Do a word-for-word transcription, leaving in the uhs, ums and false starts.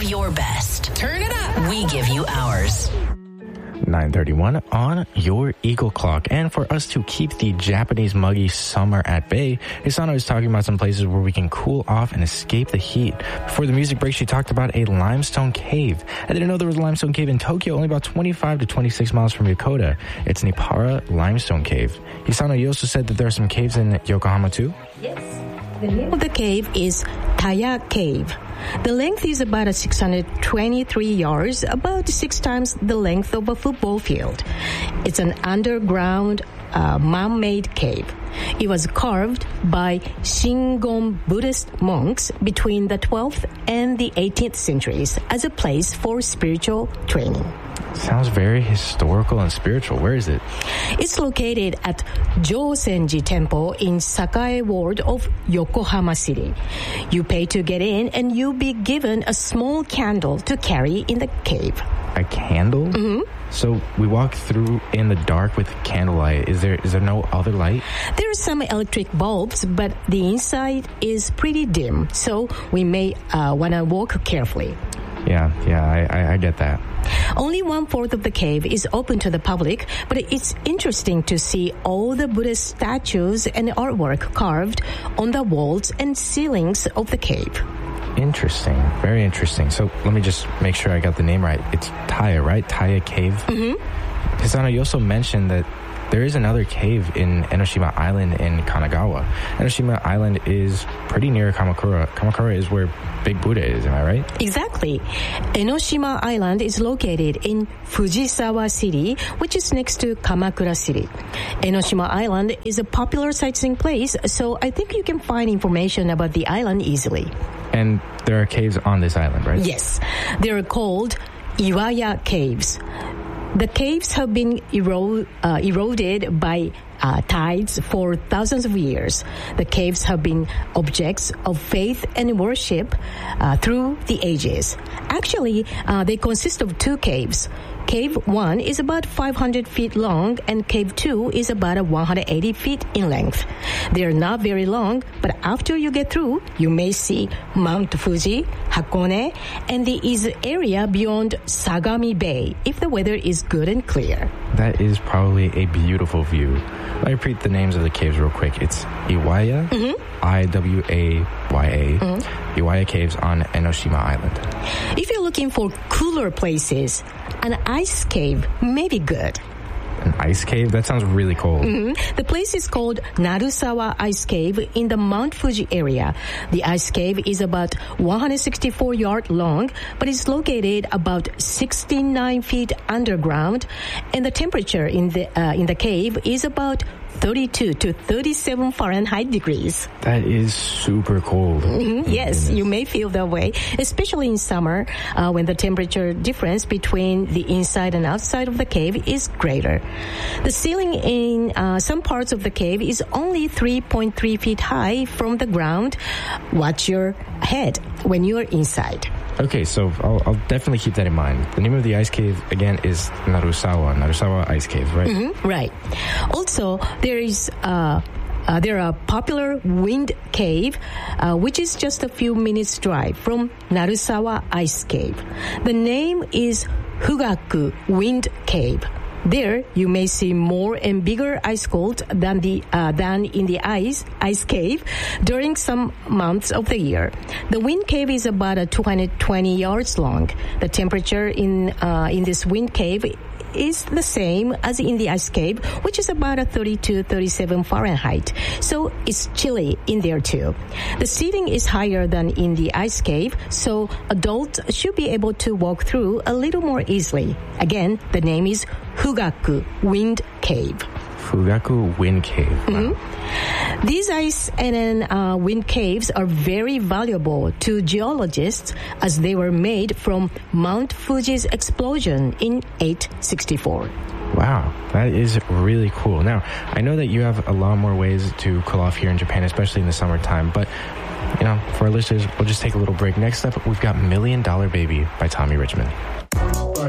your best. Turn it up. We give you ours. nine thirty-one on your Eagle Clock. And for us to keep the Japanese muggy summer at bay, Hisano is talking about some places where we can cool off and escape the heat. Before the music break, she talked about a limestone cave. I didn't know there was a limestone cave in Tokyo, only about twenty-five to twenty-six miles from Yokota. It's Nippara Limestone Cave. Hisano, you also said that there are some caves in Yokohama too? Yes. The name of the cave is Taya Cave. The length is about six hundred twenty-three yards, about six times the length of a football field. It's an underground uh, man-made cave. It was carved by Shingon Buddhist monks between the twelfth and the eighteenth centuries as a place for spiritual training. Sounds very historical and spiritual. Where is it? It's located at Josenji Temple in Sakae Ward of Yokohama City. You pay to get in and you'll be given a small candle to carry in the cave. A candle? Mm-hmm. So we walk through in the dark with candlelight. Is there is there no other light? There are some electric bulbs, but the inside is pretty dim, so we may uh, want to walk carefully. Yeah, yeah, I, I, I get that. Only one-fourth of the cave is open to the public, but it's interesting to see all the Buddhist statues and artwork carved on the walls and ceilings of the cave. Interesting. Very interesting. So let me just make sure I got the name right. It's Taya, right? Taya Cave? Mm-hmm. Hisano, you also mentioned that there is another cave in Enoshima Island in Kanagawa. Enoshima Island is pretty near Kamakura. Kamakura is where Big Buddha is, am I right? Exactly. Enoshima Island is located in Fujisawa City, which is next to Kamakura City. Enoshima Island is a popular sightseeing place, so I think you can find information about the island easily. And there are caves on this island, right? Yes. They are called Iwaya Caves. The caves have been ero- uh, eroded by uh, tides for thousands of years. The caves have been objects of faith and worship uh, through the ages. Actually, uh, they consist of two caves. Cave one is about five hundred feet long and Cave two is about one hundred eighty feet in length. They are not very long, but after you get through, you may see Mount Fuji, Hakone, and the is area beyond Sagami Bay if the weather is good and clear. That is probably a beautiful view. Let me repeat the names of the caves real quick. It's Iwaya, mm-hmm. I W A Y A, mm-hmm. Iwaya Caves on Enoshima Island. If you're looking for cooler places, an ice cave may be good. An ice cave? That sounds really cold. Mm-hmm. The place is called Narusawa Ice Cave in the Mount Fuji area. The ice cave is about one hundred sixty-four yards long, but it's located about sixty-nine feet underground, and the temperature in the uh, in the cave is about thirty-two to thirty-seven Fahrenheit degrees. That is super cold. Mm-hmm. Yes, goodness. You may feel that way, especially in summer uh, when the temperature difference between the inside and outside of the cave is greater. The ceiling in uh, some parts of the cave is only three point three feet high from the ground. Watch your head when you are inside. Okay, so I'll, I'll definitely keep that in mind. The name of the ice cave, again, is Narusawa. Narusawa Ice Cave, right? Mm-hmm, right. Also, there is... Uh, Uh, there are popular Wind Cave, uh, which is just a few minutes drive from Narusawa Ice Cave. The name is Fugaku Wind Cave. There, you may see more and bigger ice cold than the uh, than in the ice ice cave during some months of the year. The wind cave is about uh, two hundred twenty yards long. The temperature in uh, in this wind cave is the same as in the ice cave, which is about a thirty-two, thirty-seven Fahrenheit. So it's chilly in there too. The seating is higher than in the ice cave, so adults should be able to walk through a little more easily. Again, the name is Fugaku Wind Cave. Fugaku Wind Cave. Wow. Mm-hmm. These ice and uh, wind caves are very valuable to geologists as they were made from Mount Fuji's explosion in eight sixty-four. Wow, that is really cool. Now, I know that you have a lot more ways to cool off here in Japan, especially in the summertime, but, you know, for our listeners, we'll just take a little break. Next up, we've got Million Dollar Baby by Tommy Richmond.